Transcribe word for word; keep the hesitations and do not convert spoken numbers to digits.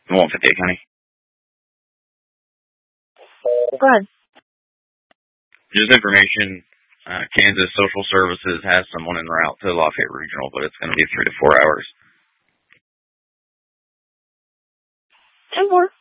one fifty-eight County. Go ahead. Just information, uh, Kansas Social Services has someone en route to Lafayette Regional, but it's going to be three to four hours. Ten four.